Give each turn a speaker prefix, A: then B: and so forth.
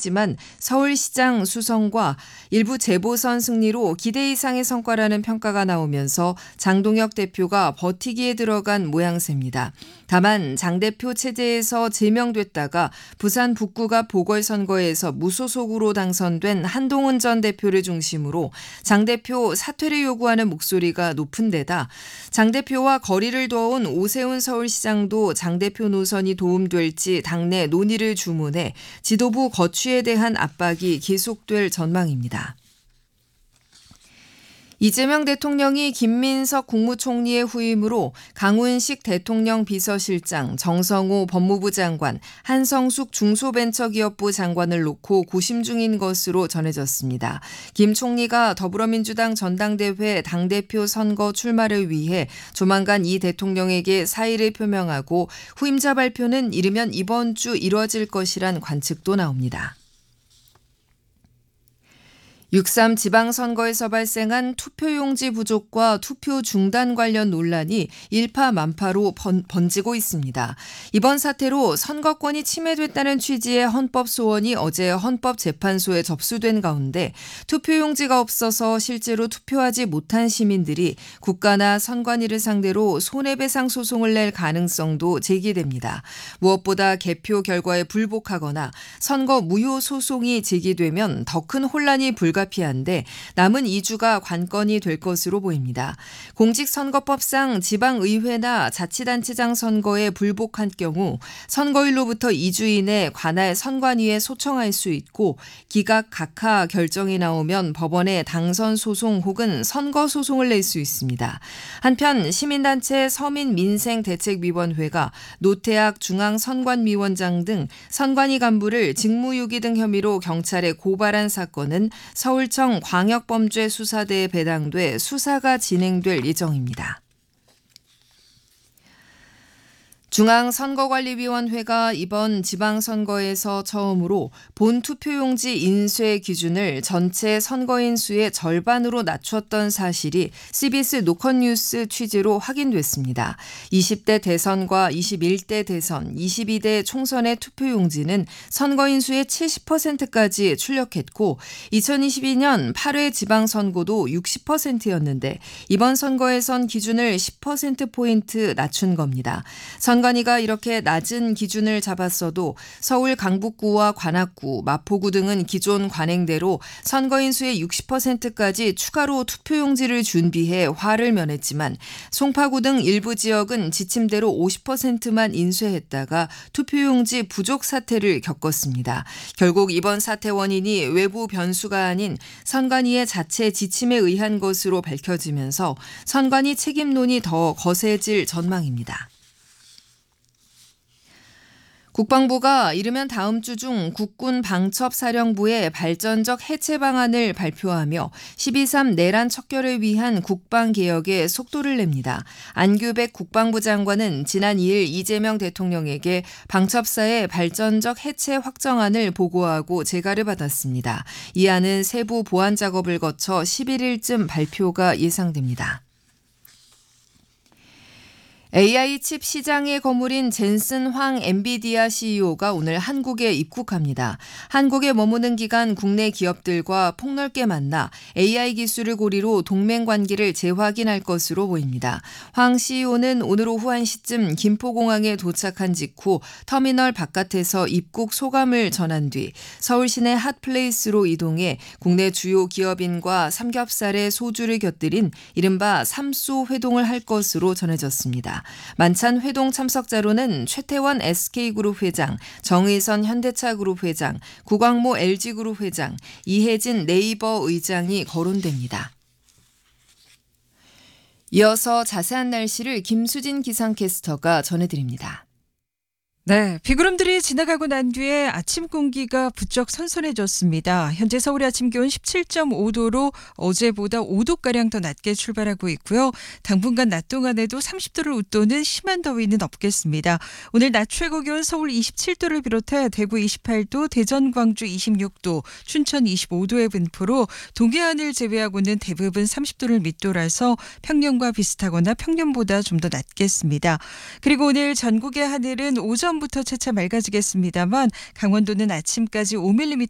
A: 했지만 서울시장 수성과 일부 재보선 승리로 기대 이상의 성과라는 평가가 나오면서 장동혁 대표가 버티기에 들어간 모양새입니다. 다만 장 대표 체제에서 제명됐다가 부산 북구가 보궐선거에서 무소속으로 당선된 한동훈 전 대표를 중심으로 장 대표 사퇴를 요구하는 목소리가 높은 데다 장 대표와 거리를 두어온 오세훈 서울시장도 장 대표 노선이 도움될지 당내 논의를 주문해 지도부 거취에 대한 압박이 계속될 전망입니다. 이재명 대통령이 김민석 국무총리의 후임으로 강훈식 대통령 비서실장, 정성호 법무부 장관, 한성숙 중소벤처기업부 장관을 놓고 고심 중인 것으로 전해졌습니다. 김 총리가 더불어민주당 전당대회 당대표 선거 출마를 위해 조만간 이 대통령에게 사의를 표명하고 후임자 발표는 이르면 이번 주 이뤄질 것이란 관측도 나옵니다. 6.3 지방선거에서 발생한 투표용지 부족과 투표 중단 관련 논란이 일파만파로 번지고 있습니다. 이번 사태로 선거권이 침해됐다는 취지의 헌법소원이 어제 헌법재판소에 접수된 가운데 투표용지가 없어서 실제로 투표하지 못한 시민들이 국가나 선관위를 상대로 손해배상 소송을 낼 가능성도 제기됩니다. 무엇보다 개표 결과에 불복하거나 선거 무효 소송이 제기되면 더 큰 혼란이 불가피한데 남은 2주가 관건이 될 것으로 보입니다. 공직선거법상 지방의회나 자치단체장 선거에 불복한 경우 선거일로부터 2주 이내 관할 선관위에 소청할 수 있고 기각 각하 결정이 나오면 법원에 당선 소송 혹은 선거 소송을 낼 수 있습니다. 한편 시민단체 서민민생대책위원회가 노태악 중앙선관위원장 등 선관위 간부를 직무유기 등 혐의로 경찰에 고발한 사건은 서울청 광역범죄수사대에 배당돼 수사가 진행될 예정입니다. 중앙선거관리위원회가 이번 지방선거에서 처음으로 본투표용지 인쇄 기준을 전체 선거인 수의 절반으로 낮췄던 사실이 CBS 노컷뉴스 취재로 확인됐습니다. 20대 대선과 21대 대선, 22대 총선의 투표용지는 선거인 수의 70%까지 출력했고 2022년 8회 지방선거도 60%였는데 이번 선거에선 기준을 10%포인트 낮춘 겁니다. 선관위가 이렇게 낮은 기준을 잡았어도 서울 강북구와 관악구, 마포구 등은 기존 관행대로 선거인 수의 60%까지 추가로 투표용지를 준비해 화를 면했지만 송파구 등 일부 지역은 지침대로 50%만 인쇄했다가 투표용지 부족 사태를 겪었습니다. 결국 이번 사태 원인이 외부 변수가 아닌 선관위의 자체 지침에 의한 것으로 밝혀지면서 선관위 책임론이 더 거세질 전망입니다. 국방부가 이르면 다음 주 중 국군 방첩사령부의 발전적 해체 방안을 발표하며 12.3 내란 척결을 위한 국방개혁에 속도를 냅니다. 안규백 국방부 장관은 지난 2일 이재명 대통령에게 방첩사의 발전적 해체 확정안을 보고하고 재가를 받았습니다. 이 안은 세부 보완 작업을 거쳐 11일쯤 발표가 예상됩니다. AI 칩 시장의 거물인 젠슨 황 엔비디아 CEO가 오늘 한국에 입국합니다. 한국에 머무는 기간 국내 기업들과 폭넓게 만나 AI 기술을 고리로 동맹 관계를 재확인할 것으로 보입니다. 황 CEO는 오늘 오후 1시쯤 김포공항에 도착한 직후 터미널 바깥에서 입국 소감을 전한 뒤 서울 시내 핫플레이스로 이동해 국내 주요 기업인과 삼겹살에 소주를 곁들인 이른바 삼소 회동을 할 것으로 전해졌습니다. 만찬 회동 참석자로는 최태원 SK그룹 회장, 정의선 현대차그룹 회장, 구광모 LG그룹 회장, 이혜진 네이버 의장이 거론됩니다. 이어서 자세한 날씨를 김수진 기상캐스터가 전해드립니다.
B: 네, 비구름들이 지나가고 난 뒤에 아침 공기가 부쩍 선선해졌습니다. 현재 서울의 아침 기온 17.5도로 어제보다 5도가량 더 낮게 출발하고 있고요. 당분간 낮 동안에도 30도를 웃도는 심한 더위는 없겠습니다. 오늘 낮 최고 기온 서울 27도를 비롯해 대구 28도, 대전, 광주 26도, 춘천 25도의 분포로 동해안을 제외하고는 대부분 30도를 밑돌아서 평년과 비슷하거나 평년보다 좀 더 낮겠습니다. 그리고 오늘 전국의 하늘은 오전부터 차차 맑아지겠습니다만 강원도는 아침까지 5mm